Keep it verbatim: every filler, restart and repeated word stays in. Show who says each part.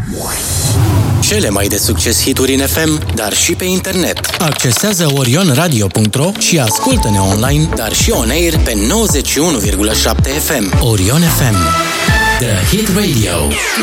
Speaker 1: Cele mai de succes hituri în F M, dar și pe internet. Accesează orion radio punct ro și ascultă-ne online, dar și on air pe nouăzeci și unu virgulă șapte F M. Orion F M, The Hit Radio.